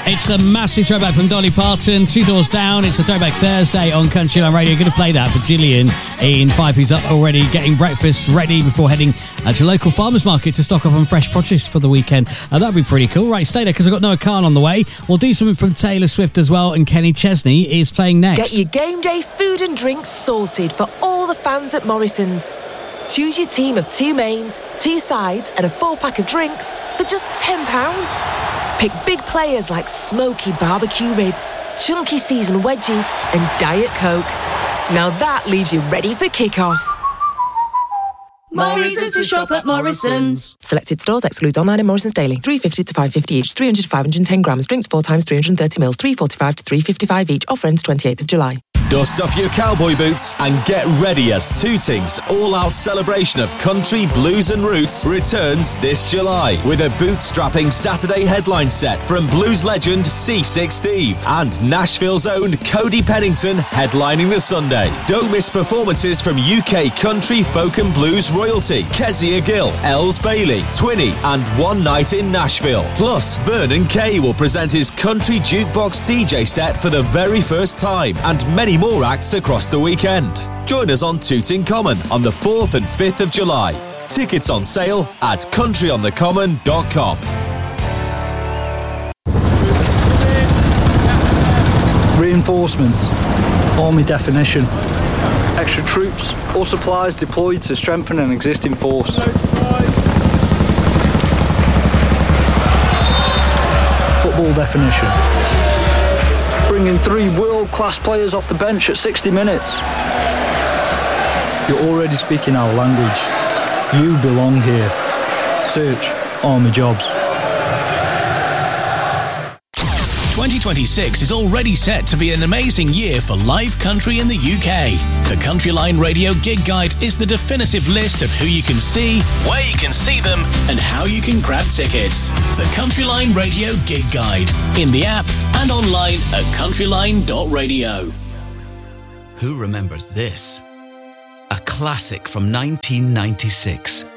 It's a massive throwback from Dolly Parton, Two Doors Down. It's a Throwback Thursday on Country Line Radio. Going to play that for Gillian in 5, who's up already getting breakfast ready before heading to local farmers market to stock up on fresh produce for the weekend. That'd be pretty cool. Right, stay there because I've got Noah Khan on the way. We'll do something from Taylor Swift as well, and Kenny Chesney is playing next. Get your game day food and drinks sorted for all the fans at Morrison's. Choose your team of 2 mains, 2 sides and a 4-pack of drinks for just £10. Pick big players like smoky barbecue ribs, chunky seasoned wedges and Diet Coke. Now that leaves you ready for kick-off. Morrison's to shop at Morrison's. Selected stores excludes online and Morrison's daily. $3.50 to $5.50 each. 300 to 510 grams. Drinks 4 times 330ml. $3.45 to $3.55 each. Offer ends 28th of July. Dust off your cowboy boots and get ready as Tooting's all-out celebration of country, blues and roots returns this July with a bootstrapping Saturday headline set from blues legend C6 Steve and Nashville's own Cody Pennington headlining the Sunday. Don't miss performances from UK country, folk and blues royalty, Kezia Gill, Els Bailey, Twinny and One Night in Nashville. Plus, Vernon Kay will present his country jukebox DJ set for the very first time and many more acts across the weekend. Join us on Tooting Common on the 4th and 5th of July. Tickets on sale at countryonthecommon.com. Reinforcements, Army definition, extra troops or supplies deployed to strengthen an existing force. Football definition, bringing 3 world-class players off the bench at 60 minutes. You're already speaking our language. You belong here. Search Army Jobs. 2026 is already set to be an amazing year for live country in the UK. The Country Line Radio Gig Guide is the definitive list of who you can see, where you can see them, and how you can grab tickets. The Country Line Radio Gig Guide, in the app and online at countryline.radio. Who remembers this? A classic from 1996.